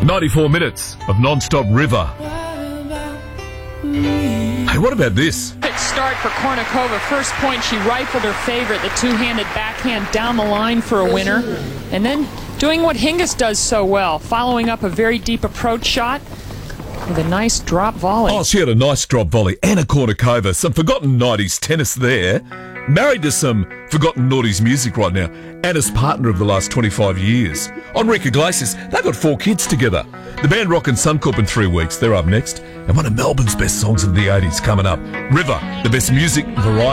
94 minutes of non-stop River. Hey, what about this? Quick start for Kornikova. First point, she rifled her favorite, the two-handed backhand down the line for a winner. And then doing what Hingis does so well, following up a very deep approach shot with a nice drop volley. Oh, she had a nice drop volley. Anna Kornikova, some forgotten 90s tennis there. Married to some forgotten noughties music right now. Anna's partner of the last 25 years. Enrique Iglesias, they've got 4 kids together. The band Rock and Suncorp in 3 weeks. They're up next. And one of Melbourne's best songs of the 80s coming up. River, the best music variety.